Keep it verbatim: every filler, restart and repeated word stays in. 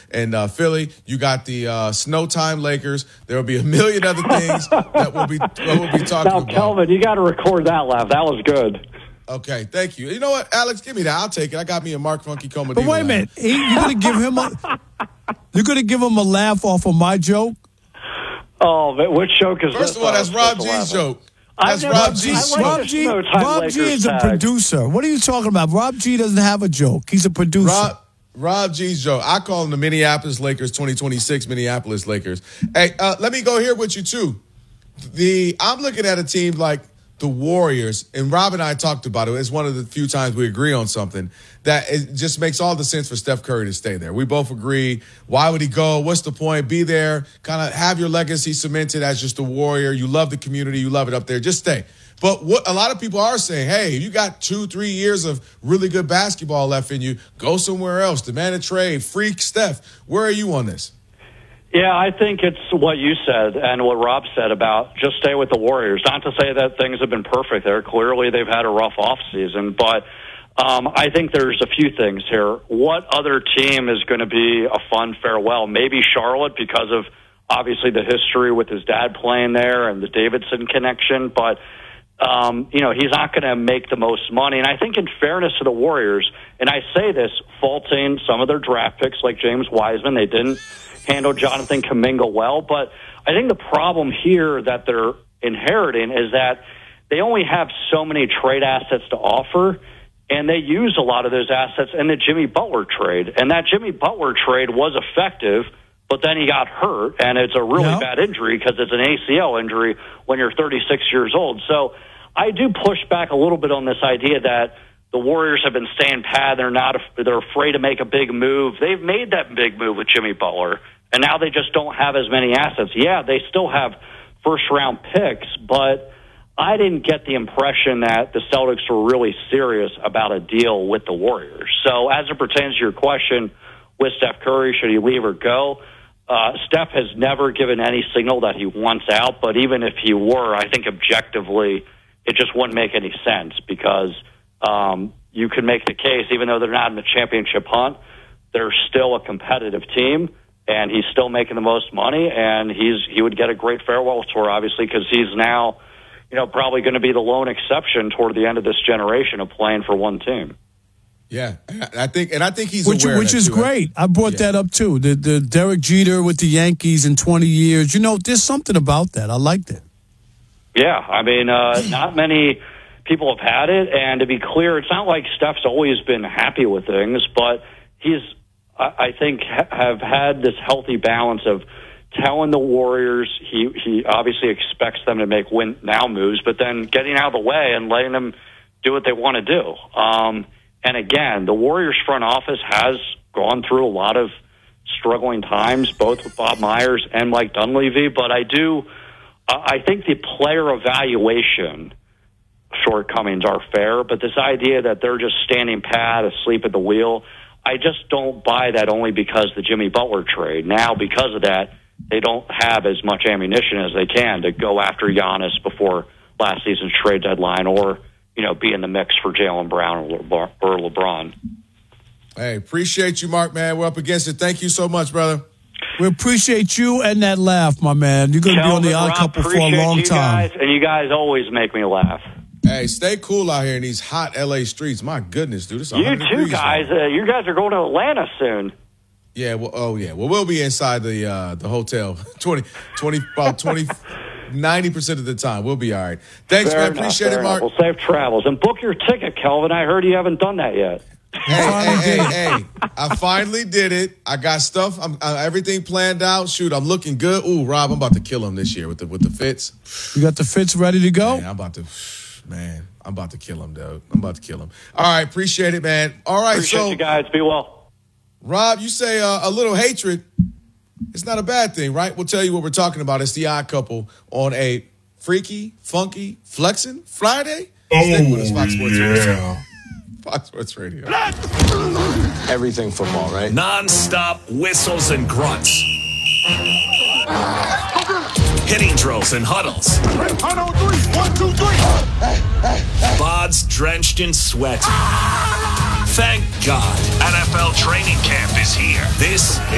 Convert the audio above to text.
in uh, Philly. You got the uh, Snowtime Lakers. There will be a million other things that we'll be, that we'll be talking now, about. Now, Kelvin, you got to record that laugh. That was good. Okay, thank you. You know what, Alex? Give me that. I'll take it. I got me a Mark Funky Comedy. But wait a minute. He, you're going to give him a you're going to give him a laugh off of my joke? Oh, which joke is First this? First of all, that's Rob G's joke. That's never, Rob G's like Rob G, Rob G is tag. a producer. What are you talking about? Rob G doesn't have a joke. He's a producer. Rob, Rob G's joke. I call them the Minneapolis Lakers, twenty twenty-six Minneapolis Lakers. Hey, uh, let me go here with you, too. The I'm looking at a team like the Warriors, and Rob and I talked about it. It's one of the few times we agree on something that it just makes all the sense for Steph Curry to stay there. We both agree. Why would he go? What's the point? Be there, kind of have your legacy cemented as just a Warrior. You love the community. You love it up there. Just stay. But what a lot of people are saying, hey, you got two, three years of really good basketball left in you. Go somewhere else. Demand a trade. Freak Steph. Where are you on this? Yeah, I think it's what you said and what Rob said about just stay with the Warriors. Not to say that things have been perfect there. Clearly, they've had a rough offseason. But um, I think there's a few things here. What other team is going to be a fun farewell? Maybe Charlotte because of, obviously, the history with his dad playing there and the Davidson connection. But, um, you know, he's not going to make the most money. And I think in fairness to the Warriors, and I say this faulting some of their draft picks like James Wiseman, they didn't handle Jonathan Kuminga well, but I think the problem here that they're inheriting is that they only have so many trade assets to offer, and they use a lot of those assets in the Jimmy Butler trade. And that Jimmy Butler trade was effective, but then he got hurt, and it's a really yeah. bad injury because it's an A C L injury when you're thirty-six years old. So I do push back a little bit on this idea that the Warriors have been staying pat. They're not. They're afraid to make a big move. They've made that big move with Jimmy Butler, and now they just don't have as many assets. Yeah, they still have first-round picks, but I didn't get the impression that the Celtics were really serious about a deal with the Warriors. So as it pertains to your question with Steph Curry, should he leave or go? Uh, Steph has never given any signal that he wants out, but even if he were, I think objectively it just wouldn't make any sense because um, you could make the case, even though they're not in the championship hunt, they're still a competitive team. And he's still making the most money, and he's he would get a great farewell tour, obviously, because he's now, you know, probably going to be the lone exception toward the end of this generation of playing for one team. Yeah, I think, and I think he's which, aware which of that is too, great. right? I brought yeah. that up too. The the Derek Jeter with the Yankees in twenty years. You know, there's something about that. I like that. Yeah, I mean, uh, not many people have had it, and to be clear, it's not like Steph's always been happy with things, but he's. I think have had this healthy balance of telling the Warriors he he obviously expects them to make win now moves, but then getting out of the way and letting them do what they want to do. Um, and again, the Warriors front office has gone through a lot of struggling times, both with Bob Myers and Mike Dunleavy. But I do, I think the player evaluation shortcomings are fair, but this idea that they're just standing pat, asleep at the wheel, I just don't buy that only because the Jimmy Butler trade. Now, because of that, they don't have as much ammunition as they can to go after Giannis before last season's trade deadline or, you know, be in the mix for Jaylen Brown or LeBron. Hey, appreciate you, Mark, man. We're up against it. Thank you so much, brother. We appreciate you and that laugh, my man. You're going to be on the Odd Couple for a long you time. Guys, and you guys always make me laugh. Hey, stay cool out here in these hot L A streets. My goodness, dude. It's you too, guys. Uh, you guys are going to Atlanta soon. Yeah. Well, oh, yeah. Well, we'll be inside the uh, the hotel twenty, twenty, about twenty, ninety percent of the time. We'll be all right. Thanks, fair man. Enough, Appreciate it, Mark. Enough. Well, safe travels. And book your ticket, Kelvin. I heard you haven't done that yet. Hey, hey, hey, hey. I finally did it. I got stuff. I'm uh, everything planned out. Shoot, I'm looking good. Ooh, Rob, I'm about to kill him this year with the with the fits. You got the fits ready to go? Man, I'm about to, man. I'm about to kill him, dude. I'm about to kill him. All right, appreciate it, man. All right, appreciate so you guys. Be well. Rob, you say uh, a little hatred. It's not a bad thing, right? We'll tell you what we're talking about. It's the Odd Couple on a freaky, funky, flexing Friday. Oh, Stick with us, Fox Sports yeah. Radio. Fox Sports Radio. Everything football, right? Non-stop whistles and grunts. Hitting drills and huddles. One, two, three. Bods drenched in sweat. Thank God, N F L training camp is here. This